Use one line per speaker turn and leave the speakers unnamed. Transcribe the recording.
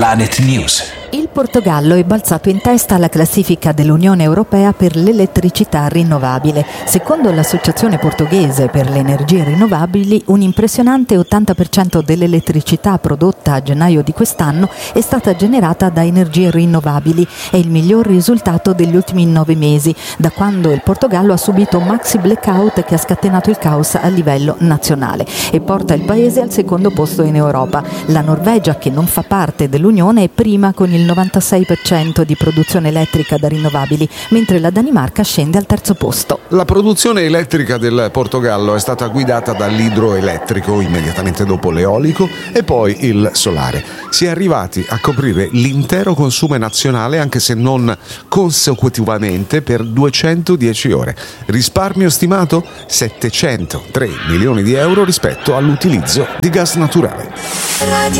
Planet News.
Il Portogallo è balzato in testa alla classifica dell'Unione Europea per l'elettricità rinnovabile. Secondo l'Associazione Portoghese per le Energie Rinnovabili, un impressionante 80% dell'elettricità prodotta a gennaio di quest'anno è stata generata da energie rinnovabili. È il miglior risultato degli ultimi 9 mesi, da quando il Portogallo ha subito un maxi blackout che ha scatenato il caos a livello nazionale e porta il paese al secondo posto in Europa. La Norvegia, che non fa parte dell'Unione, è prima con il 96% di produzione elettrica da rinnovabili, mentre la Danimarca scende al terzo posto.
La produzione elettrica del Portogallo è stata guidata dall'idroelettrico, immediatamente dopo l'eolico e poi il solare. Si è arrivati a coprire l'intero consumo nazionale, anche se non consecutivamente, per 210 ore. Risparmio stimato 703 milioni di euro rispetto all'utilizzo di gas naturale.